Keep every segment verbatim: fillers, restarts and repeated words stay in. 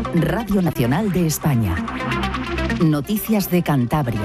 Radio Nacional de España. Noticias de Cantabria.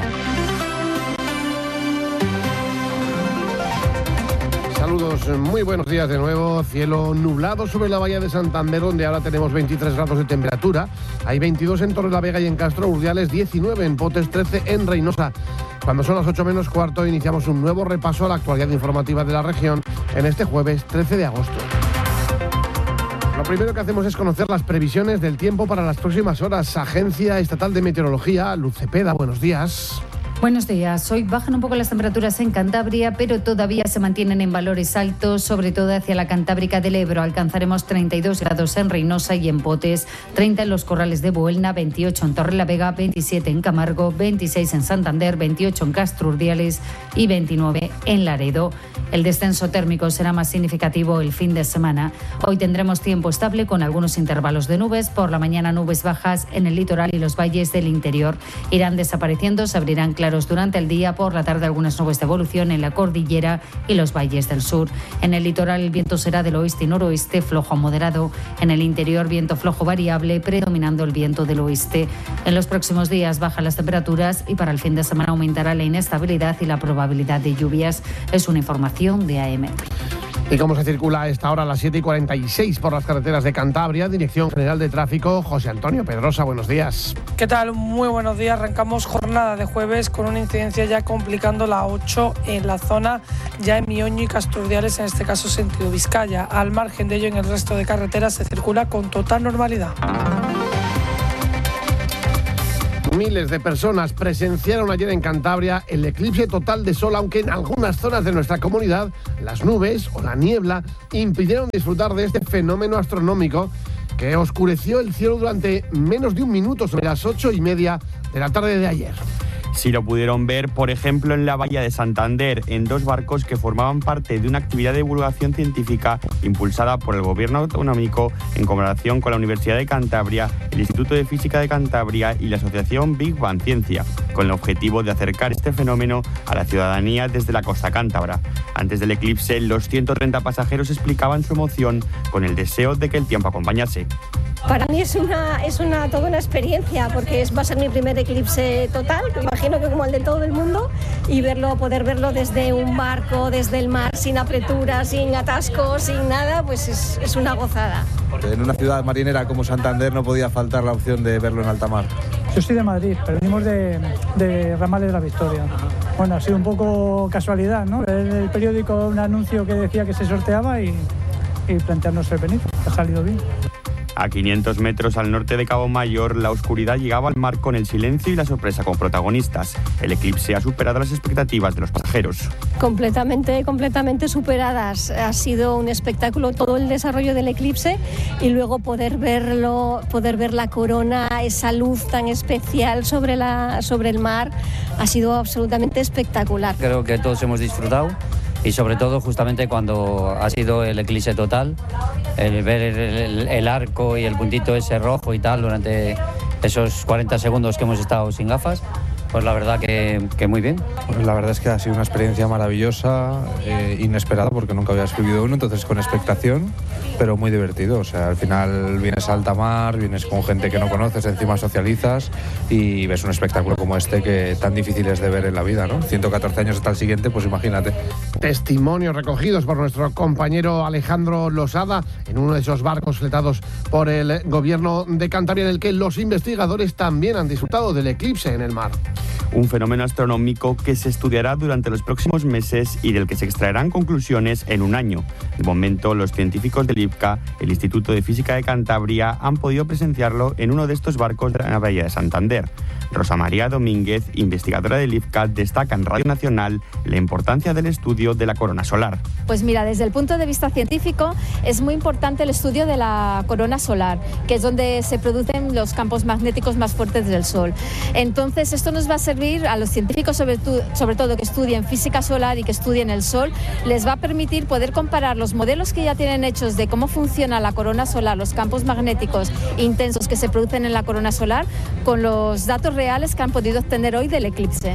Saludos, muy buenos días de nuevo. Cielo nublado sobre la bahía de Santander, donde ahora tenemos veintitrés grados de temperatura. Hay veintidós en Torrelavega y en Castro Urdiales, diecinueve en Potes, trece en Reynosa. Cuando son las ocho menos cuarto, iniciamos un nuevo repaso a la actualidad informativa de la región en este jueves trece de agosto. Lo primero que hacemos es conocer las previsiones del tiempo para las próximas horas. Agencia Estatal de Meteorología, Luz Cepeda, buenos días. Buenos días. Hoy bajan un poco las temperaturas en Cantabria, pero todavía se mantienen en valores altos, sobre todo hacia la Cantábrica del Ebro. Alcanzaremos treinta y dos grados en Reynosa y en Potes, treinta en los Corrales de Buelna, veintiocho en Torrelavega, veintisiete en Camargo, veintiséis en Santander, veintiocho en Castro Urdiales y veintinueve en Laredo. El descenso térmico será más significativo el fin de semana. Hoy tendremos tiempo estable con algunos intervalos de nubes. Por la mañana nubes bajas en el litoral y los valles del interior. Irán desapareciendo, se abrirán claros durante el día. Por la tarde algunas nubes de evolución en la cordillera y los valles del sur. En el litoral el viento será del oeste y noroeste, flojo a moderado. En el interior viento flojo variable, predominando el viento del oeste. En los próximos días bajan las temperaturas y para el fin de semana aumentará la inestabilidad y la probabilidad de lluvias. Es una información de A M. ¿Y cómo se circula a esta hora a las siete y cuarenta y seis por las carreteras de Cantabria? Dirección General de Tráfico, José Antonio Pedrosa, buenos días. ¿Qué tal? Muy buenos días. Arrancamos jornada de jueves con una incidencia ya complicando la ocho en la zona, ya en Mioño y Castro Urdiales, en este caso sentido Vizcaya. Al margen de ello, en el resto de carreteras se circula con total normalidad. Miles de personas presenciaron ayer en Cantabria el eclipse total de sol, aunque en algunas zonas de nuestra comunidad las nubes o la niebla impidieron disfrutar de este fenómeno astronómico que oscureció el cielo durante menos de un minuto sobre las ocho y media de la tarde de ayer. Sí lo pudieron ver, por ejemplo, en la bahía de Santander, en dos barcos que formaban parte de una actividad de divulgación científica impulsada por el gobierno autonómico en colaboración con la Universidad de Cantabria, el Instituto de Física de Cantabria y la Asociación Big Bang Ciencia, con el objetivo de acercar este fenómeno a la ciudadanía desde la costa cántabra. Antes del eclipse, los ciento treinta pasajeros explicaban su emoción con el deseo de que el tiempo acompañase. Para mí es una, es una, toda una experiencia, porque es, va a ser mi primer eclipse total, me imagino que como el de todo el mundo, y verlo, poder verlo desde un barco, desde el mar, sin apreturas, sin atascos, sin nada, pues es, es una gozada. En una ciudad marinera como Santander no podía faltar la opción de verlo en alta mar. Yo soy de Madrid, pero venimos de, de Ramales de la Victoria. Bueno, ha sido un poco casualidad, ¿no? Ver el periódico un anuncio que decía que se sorteaba y, y plantearnos el venir. Ha salido bien. A quinientos metros al norte de Cabo Mayor, la oscuridad llegaba al mar con el silencio y la sorpresa como protagonistas. El eclipse ha superado las expectativas de los pasajeros. Completamente, completamente superadas. Ha sido un espectáculo todo el desarrollo del eclipse y luego poder verlo, poder ver la corona, esa luz tan especial sobre, la, sobre el mar, ha sido absolutamente espectacular. Creo que todos hemos disfrutado. Y sobre todo justamente cuando ha sido el eclipse total, el ver el, el, el arco y el puntito ese rojo y tal durante esos cuarenta segundos que hemos estado sin gafas, pues la verdad que, que muy bien. Pues la verdad es que ha sido una experiencia maravillosa, eh, inesperada porque nunca había vivido uno, entonces con expectación, pero muy divertido. O sea, al final vienes a alta mar, vienes con gente que no conoces, encima socializas y ves un espectáculo como este que tan difícil es de ver en la vida, ¿no? ciento catorce años hasta el siguiente, pues imagínate. Testimonios recogidos por nuestro compañero Alejandro Losada en uno de esos barcos fletados por el gobierno de Cantabria, en el que los investigadores también han disfrutado del eclipse en el mar. Un fenómeno astronómico que se estudiará durante los próximos meses y del que se extraerán conclusiones en un año. De momento, los científicos del I F C A, el Instituto de Física de Cantabria, han podido presenciarlo en uno de estos barcos de la bahía de Santander. Rosa María Domínguez, investigadora del I F C A, destaca en Radio Nacional la importancia del estudio de la corona solar. Pues mira, desde el punto de vista científico es muy importante el estudio de la corona solar, que es donde se producen los campos magnéticos más fuertes del Sol. Entonces, esto nos va a servir a los científicos, sobre, tu, sobre todo que estudien física solar y que estudien el Sol, les va a permitir poder comparar los modelos que ya tienen hechos de cómo funciona la corona solar, los campos magnéticos intensos que se producen en la corona solar, con los datos reales que han podido obtener hoy del eclipse.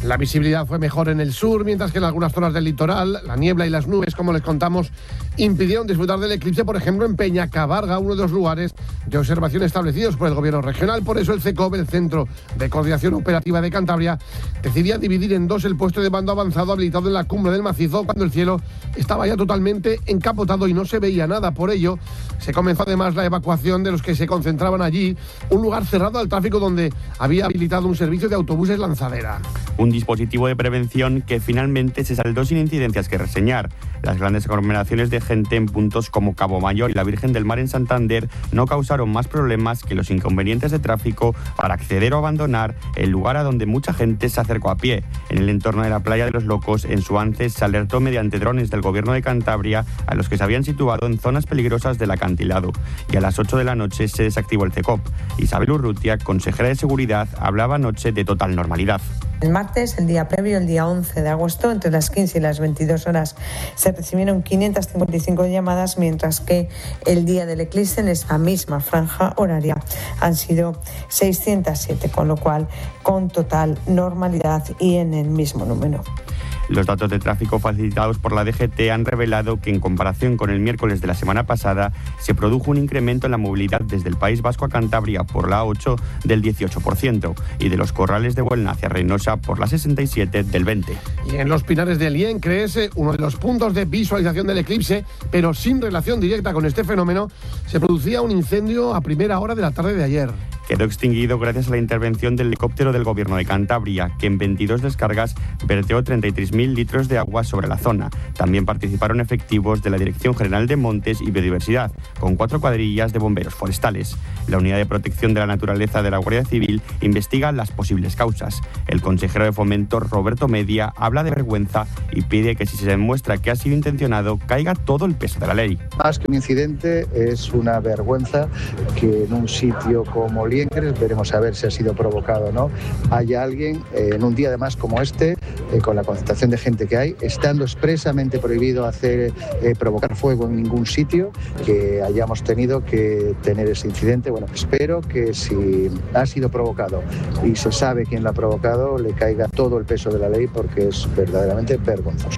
La visibilidad fue mejor en el sur, mientras que en algunas zonas del litoral, la niebla y las nubes, como les contamos, impidieron disfrutar del eclipse, por ejemplo, en Peñacabarga, uno de los lugares de observación establecidos por el gobierno regional. Por eso el CECOP, el Centro de Coordinación Operativa de Cantabria, decidía dividir en dos el puesto de mando avanzado habilitado en la cumbre del macizo, cuando el cielo estaba ya totalmente encapotado y no se veía nada. Por ello, se comenzó además la evacuación de los que se concentraban allí, un lugar cerrado al tráfico donde había habilitado un servicio de autobuses lanzadera. Un dispositivo de prevención que finalmente se saldó sin incidencias que reseñar. Las grandes aglomeraciones de gente en puntos como Cabo Mayor y la Virgen del Mar en Santander no causaron más problemas que los inconvenientes de tráfico para acceder o abandonar el lugar a donde mucha gente se acercó a pie. En el entorno de la Playa de los Locos, en Suances, se alertó mediante drones del Gobierno de Cantabria a los que se habían situado en zonas peligrosas del acantilado. Y a las ocho de la noche se desactivó el CECOP. Isabel Urrutia, consejera de Seguridad, hablaba anoche de total normalidad. El martes, el día previo, el día once de agosto, entre las quince y las veintidós horas, se recibieron quinientas cincuenta y cinco llamadas, mientras que el día del eclipse, en esa misma franja horaria, han sido seiscientas siete, con lo cual con total normalidad y en el mismo número. Los datos de tráfico facilitados por la D G T han revelado que, en comparación con el miércoles de la semana pasada, se produjo un incremento en la movilidad desde el País Vasco a Cantabria por la A ocho del dieciocho por ciento y de los Corrales de Huelna hacia Reynosa por la sesenta y siete del veinte. Y en los Pinares del Liencres, uno de los puntos de visualización del eclipse, pero sin relación directa con este fenómeno, se producía un incendio a primera hora de la tarde de ayer. Quedó extinguido gracias a la intervención del helicóptero del Gobierno de Cantabria, que en veintidós descargas verteó treinta y tres mil litros de agua sobre la zona. También participaron efectivos de la Dirección General de Montes y Biodiversidad, con cuatro cuadrillas de bomberos forestales. La Unidad de Protección de la Naturaleza de la Guardia Civil investiga las posibles causas. El consejero de Fomento, Roberto Media, habla de vergüenza y pide que, si se demuestra que ha sido intencionado, caiga todo el peso de la ley. Más que un incidente, es una vergüenza que en un sitio como Liencres, veremos a ver si ha sido provocado o no, haya alguien eh, en un día además como este, eh, con la concentración de gente que hay, estando expresamente prohibido hacer eh, provocar fuego en ningún sitio, que hayamos tenido que tener ese incidente. Bueno, espero que si ha sido provocado y se sabe quién lo ha provocado, le caiga todo el peso de la ley, porque es verdaderamente vergonzoso.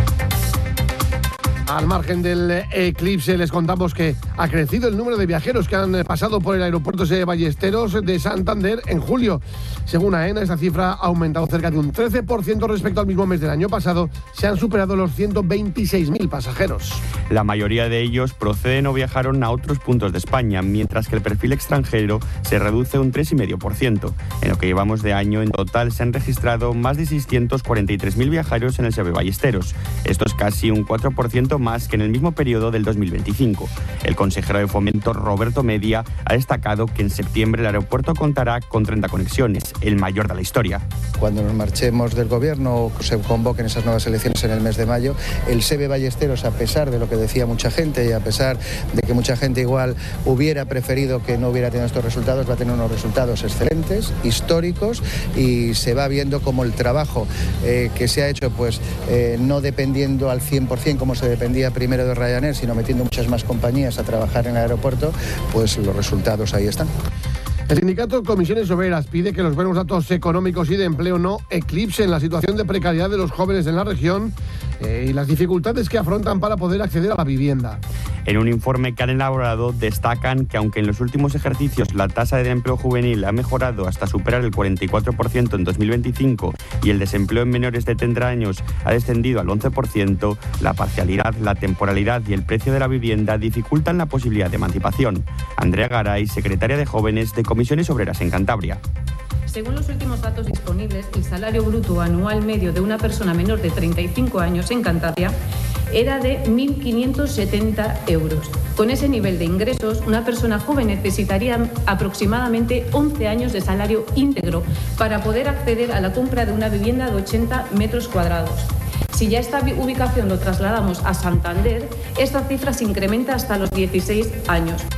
Al margen del eclipse, les contamos que ha crecido el número de viajeros que han pasado por el aeropuerto de Ballesteros de Santander en julio. Según AENA, esta cifra ha aumentado cerca de un trece por ciento respecto al mismo mes del año pasado. Se han superado los ciento veintiséis mil pasajeros. La mayoría de ellos proceden o viajaron a otros puntos de España, mientras que el perfil extranjero se reduce un tres coma cinco por ciento. En lo que llevamos de año, en total se han registrado más de seiscientos cuarenta y tres mil viajeros en el S E B Ballesteros. Esto es casi un cuatro por ciento más que en el mismo periodo del dos mil veinticinco. El consejero de Fomento, Roberto Media, ha destacado que en septiembre el aeropuerto contará con treinta conexiones, el mayor de la historia. Cuando nos marchemos del gobierno o se convoquen esas nuevas elecciones en el mes de mayo, el S E B Ballesteros, a pesar de lo que decía mucha gente y a pesar de que mucha gente igual hubiera preferido que no hubiera tenido estos resultados, va a tener unos resultados excelentes, históricos, y se va viendo como el trabajo eh, que se ha hecho, pues eh, no dependiendo al cien por ciento como se dependía primero de Ryanair, sino metiendo muchas más compañías a trabajar en el aeropuerto, pues los resultados ahí están. El sindicato Comisiones Obreras pide que los buenos datos económicos y de empleo no eclipsen la situación de precariedad de los jóvenes en la región eh, y las dificultades que afrontan para poder acceder a la vivienda. En un informe que han elaborado, destacan que aunque en los últimos ejercicios la tasa de empleo juvenil ha mejorado hasta superar el cuarenta y cuatro por ciento en dos mil veinticinco y el desempleo en menores de treinta años ha descendido al once por ciento, la parcialidad, la temporalidad y el precio de la vivienda dificultan la posibilidad de emancipación. Andrea Garay, secretaria de Jóvenes de Comisiones Obreras en Cantabria. Según los últimos datos disponibles, el salario bruto anual medio de una persona menor de treinta y cinco años en Cantabria era de mil quinientos setenta euros. Con ese nivel de ingresos, una persona joven necesitaría aproximadamente once años de salario íntegro para poder acceder a la compra de una vivienda de ochenta metros cuadrados. Si ya esta ubicación lo trasladamos a Santander, esta cifra se incrementa hasta los dieciséis años.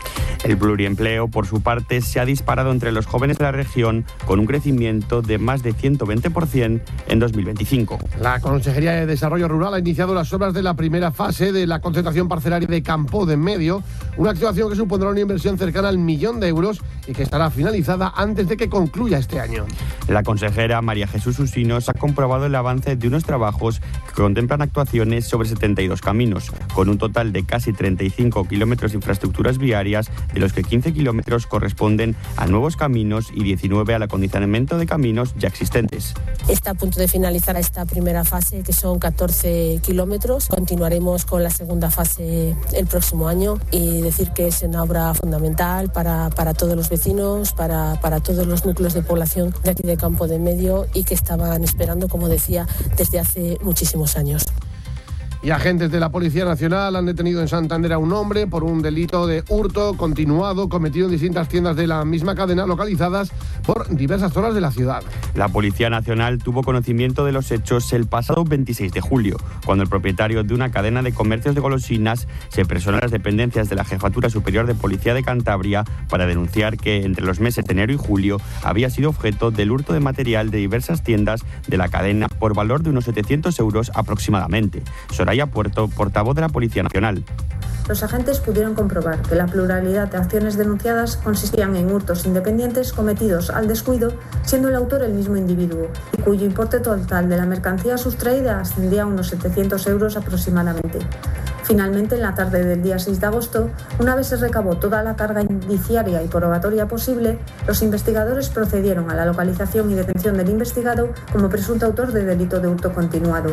El pluriempleo, por su parte, se ha disparado entre los jóvenes de la región con un crecimiento de más de ciento veinte por ciento en dos mil veinticinco. La Consejería de Desarrollo Rural ha iniciado las obras de la primera fase de la concentración parcelaria de Campo de Medio, una actuación que supondrá una inversión cercana al millón de euros y que estará finalizada antes de que concluya este año. La consejera María Jesús Usinos ha comprobado el avance de unos trabajos que contemplan actuaciones sobre setenta y dos caminos, con un total de casi treinta y cinco kilómetros de infraestructuras viarias, de los que quince kilómetros corresponden a nuevos caminos y diecinueve al acondicionamiento de caminos ya existentes. Está a punto de finalizar esta primera fase, que son catorce kilómetros. Continuaremos con la segunda fase el próximo año y decir que es una obra fundamental para, para todos los vecinos, para, para todos los núcleos de población de aquí de Campo de Medio y que estaban esperando, como decía, desde hace muchísimos años. Y agentes de la Policía Nacional han detenido en Santander a un hombre por un delito de hurto continuado cometido en distintas tiendas de la misma cadena localizadas por diversas zonas de la ciudad. La Policía Nacional tuvo conocimiento de los hechos el pasado veintiséis de julio, cuando el propietario de una cadena de comercios de golosinas se personó en las dependencias de la Jefatura Superior de Policía de Cantabria para denunciar que entre los meses de enero y julio había sido objeto del hurto de material de diversas tiendas de la cadena por valor de unos setecientos euros aproximadamente. Soraya Puerto, portavoz de la Policía Nacional. Los agentes pudieron comprobar que la pluralidad de acciones denunciadas consistían en hurtos independientes cometidos al descuido, siendo el autor el mismo individuo, y cuyo importe total de la mercancía sustraída ascendía a unos setecientos euros aproximadamente. Finalmente, en la tarde del día seis de agosto, una vez se recabó toda la carga indiciaria y probatoria posible, los investigadores procedieron a la localización y detención del investigado como presunto autor de delito de hurto continuado.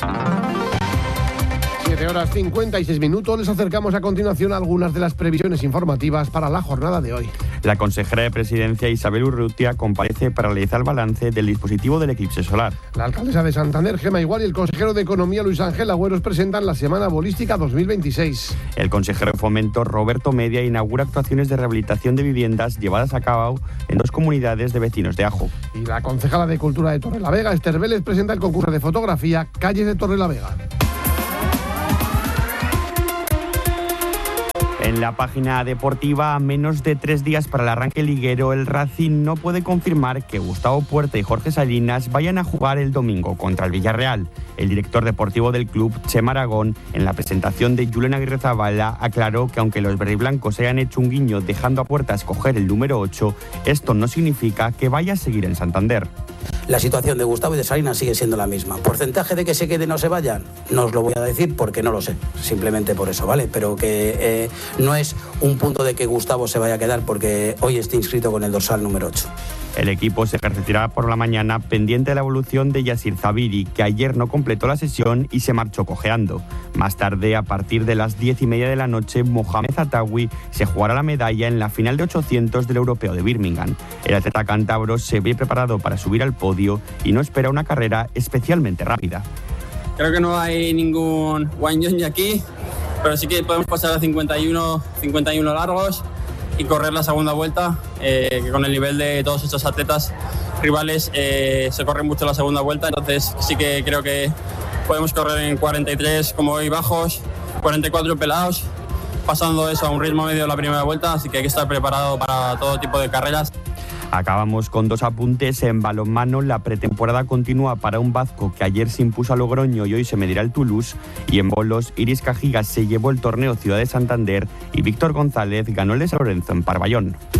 siete horas cincuenta y seis minutos. Les acercamos a continuación algunas de las previsiones informativas para la jornada de hoy. La consejera de Presidencia, Isabel Urrutia, comparece para realizar el balance del dispositivo del eclipse solar. La alcaldesa de Santander, Gemma Igual, y el consejero de Economía, Luis Ángel Agüeros, presentan la Semana Bolística dos mil veintiséis. El consejero de Fomento, Roberto Media, inaugura actuaciones de rehabilitación de viviendas llevadas a cabo en dos comunidades de vecinos de Ajo. Y la concejala de Cultura de Torrelavega, Esther Vélez, presenta el concurso de fotografía Calles de Torrelavega. En la página deportiva, a menos de tres días para el arranque liguero, el Racing no puede confirmar que Gustavo Puerta y Jorge Salinas vayan a jugar el domingo contra el Villarreal. El director deportivo del club, Chema Aragón, en la presentación de Julen Aguirrezabala, aclaró que aunque los verdiblancos hayan hecho un guiño dejando a Puerta escoger el número ocho, esto no significa que vaya a seguir en Santander. La situación de Gustavo y de Salinas sigue siendo la misma. ¿Porcentaje de que se queden o no se vayan? No os lo voy a decir porque no lo sé, simplemente por eso, ¿vale? Pero que eh, no es un punto de que Gustavo se vaya a quedar porque hoy está inscrito con el dorsal número ocho. El equipo se ejercitará por la mañana pendiente de la evolución de Yasir Zabiri, que ayer no completó la sesión y se marchó cojeando. Más tarde, a partir de las diez y media de la noche, Mohamed Zatawi se jugará la medalla en la final de ochocientos del Europeo de Birmingham. El atleta cántabro se ve preparado para subir al podio y no espera una carrera especialmente rápida. Creo que no hay ningún Wayne Johnson aquí, pero sí que podemos pasar a cincuenta y uno largos y correr la segunda vuelta, eh, que con el nivel de todos estos atletas rivales eh, se corre mucho la segunda vuelta, entonces sí que creo que podemos correr en cuarenta y tres como hoy bajos, cuarenta y cuatro pelados, pasando eso a un ritmo medio de la primera vuelta, así que hay que estar preparado para todo tipo de carreras. Acabamos con dos apuntes. En balonmano, la pretemporada continúa para un vasco que ayer se impuso a Logroño y hoy se medirá el Toulouse. Y en bolos, Iris Cajigas se llevó el torneo Ciudad de Santander y Víctor González ganó el de San Lorenzo en Parvallón.